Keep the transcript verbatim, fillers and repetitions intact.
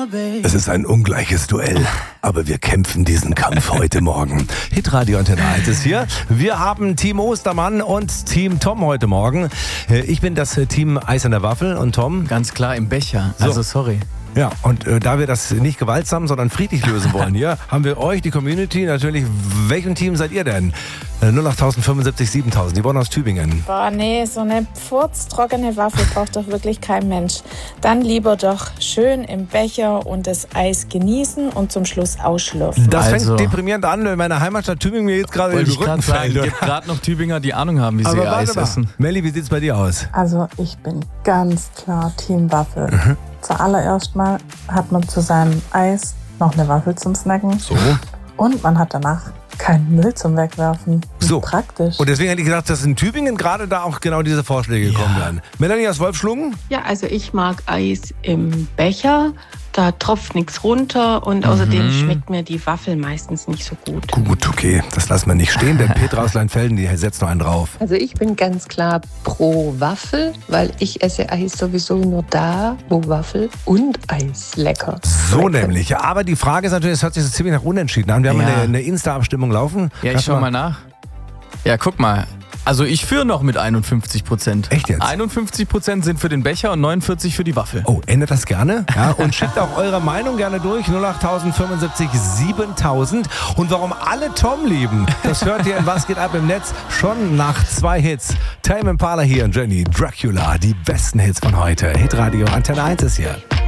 Es ist ein ungleiches Duell, aber wir kämpfen diesen Kampf heute Morgen. Hitradio Antenne eins ist hier. Wir haben Team Ostermann und Team Tom heute Morgen. Ich bin das Team Eis an der Waffel und Tom? Ganz klar im Becher, also so. sorry. Ja, und äh, da wir das nicht gewaltsam, sondern friedlich lösen wollen hier, haben wir euch, die Community, natürlich, welchem Team seid ihr denn? Äh, null acht fünfundsiebzig siebentausend, die wollen aus Tübingen. Boah, nee, so eine furztrockene Waffel braucht doch wirklich kein Mensch. Dann lieber doch schön im Becher und das Eis genießen und zum Schluss ausschlürfen. Das Also. fängt deprimierend an, wenn meine Heimatstadt Tübingen mir jetzt gerade in Wollte den ich gerade Rücken sagen, fällt. es gibt gerade noch Tübinger, die Ahnung haben, wie sie Aber ihr Eis warte mal. essen. Melli, wie sieht's bei dir aus? Also ich bin ganz klar Team Waffel. Mhm. Zuallererst mal hat man zu seinem Eis noch eine Waffel zum Snacken. So. Und man hat danach keinen Müll zum Wegwerfen. So. Praktisch. Und deswegen hätte ich gedacht, dass in Tübingen gerade da auch genau diese Vorschläge Ja. kommen werden. Melanie aus Wolfschlungen? Ja, also ich mag Eis im Becher. Da tropft nichts runter und außerdem Mhm. schmeckt mir die Waffel meistens nicht so gut. Gut, okay, das lassen wir nicht stehen, denn Petra aus Leinfelden, die setzt noch einen drauf. Also ich bin ganz klar pro Waffel, weil ich esse Eis sowieso nur da, wo Waffel und Eis lecker. So schmecken. nämlich. Aber die Frage ist natürlich, es hört sich so ziemlich nach Unentschieden an. Wir haben Ja. eine, eine Insta-Abstimmung laufen. Ja, ich Lass schau mal nach. Ja, guck mal. Also ich führe noch mit einundfünfzig Prozent. Echt jetzt? einundfünfzig Prozent sind für den Becher und neunundvierzig für die Waffel. Oh, ändert das gerne. Ja, und schickt auch eure Meinung gerne durch. null acht fünfundsiebzig siebentausend. Und warum alle Tom lieben, das hört ihr in Was geht ab im Netz schon nach zwei Hits. Tame Impala hier und Jenny Dracula, die besten Hits von heute. Hitradio Antenne eins ist hier.